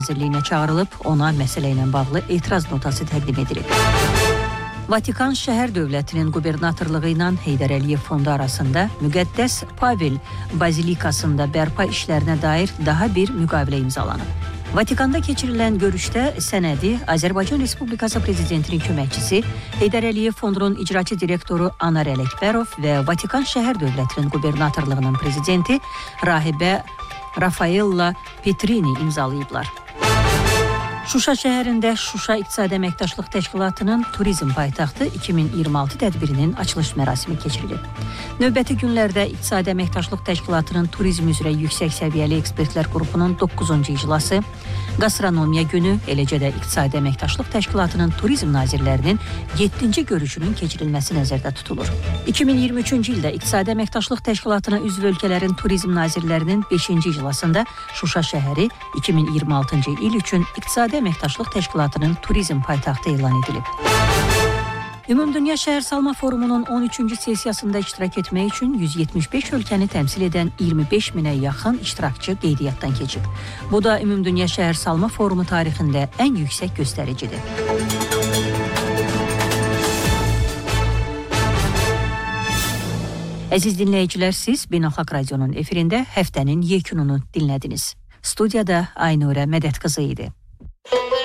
Nazirliyinə çağırılıb, ona məsələ ilə bağlı etiraz notası təqdim edilib. Vatikan şəhər dövlətinin qubernatorluğu ilə Heydər Əliyev fondu arasında Müqəddəs Pavel Bazilikasında bərpa işlərinə dair daha bir müqavilə imzalanıb. Vatikanda keçirilən görüşdə sənədi Azərbaycan Respublikası Prezidentinin köməkçisi Heydər Əliyev fondunun icraçı direktoru Anar Ələkbərov və Vatikan şəhər dövlətinin qubernatorluğunun prezidenti rahibə Rafaella Petrini imzalayıblar. Şuşa şəhərində Şuşa İqtisadi Əməkdaşlıq Təşkilatının Turizm Paytaxtı 2026 tədbirinin açılış mərasimi keçirilib. Növbəti günlərdə İqtisadi Əməkdaşlıq Təşkilatının Turizm üzrə yüksək səviyyəli ekspertlər qrupunun 9-cu iclası, Qastronomiya günü, eləcə də İqtisadi Əməkdaşlıq Təşkilatının Turizm nazirlərinin 7-ci görüşünün keçirilməsi nəzərdə tutulur. 2023-cü ildə İqtisadi Əməkdaşlıq Təşkilatına üzv ölkələrin turizm nazirlərinin 5-ci iclasında Şuşa şəhəri 2026-cı il üçün İqtisadi Əməkdaşlıq Təşkilatının Turizm Paytaxtı elan edilib. Ümumdünya Şəhərsalma Forumunun 13-cü sessiyasında iştirak etmək üçün 175 ölkəni təmsil edən 25 minə yaxın iştirakçı qeydiyyatdan keçib. Bu da Ümumdünya Şəhərsalma Forumu tarixində ən yüksək göstəricidir. Əziz dinləyicilər, siz Beynəlxalq Radionun efirində həftənin yekununu dinlədiniz. Studiyada Aynurə Mədət qızı idi.